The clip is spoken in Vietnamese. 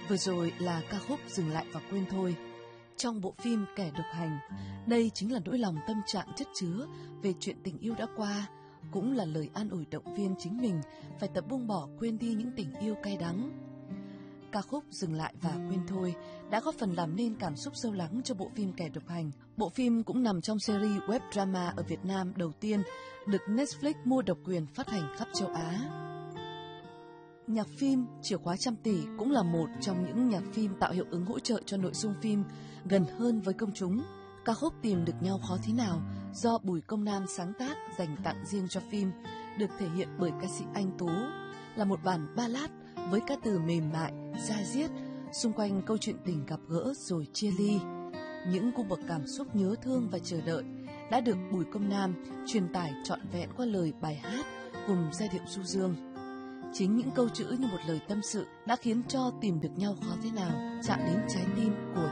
Vừa rồi là ca khúc Dừng lại và quên thôi. Trong bộ phim Kẻ độc hành, đây chính là nỗi lòng tâm trạng chất chứa về chuyện tình yêu đã qua, cũng là lời an ủi động viên chính mình phải tập buông bỏ quên đi những tình yêu cay đắng. Ca khúc Dừng lại và quên thôi đã góp phần làm nên cảm xúc sâu lắng cho bộ phim Kẻ độc hành. Bộ phim cũng nằm trong series web drama ở Việt Nam đầu tiên được Netflix mua độc quyền phát hành khắp châu Á. Nhạc phim Chìa khóa trăm tỷ cũng là một trong những nhạc phim tạo hiệu ứng hỗ trợ cho nội dung phim gần hơn với công chúng. Ca khúc Tìm được nhau khó thế nào do Bùi Công Nam sáng tác dành tặng riêng cho phim được thể hiện bởi ca sĩ Anh Tú, là một bản ballad với ca từ mềm mại, da diết xung quanh câu chuyện tình gặp gỡ rồi chia ly. Những cung bậc cảm xúc nhớ thương và chờ đợi đã được Bùi Công Nam truyền tải trọn vẹn qua lời bài hát cùng giai điệu du dương. Chính những câu chữ như một lời tâm sự đã khiến cho Tìm được nhau khó thế nào chạm đến trái tim của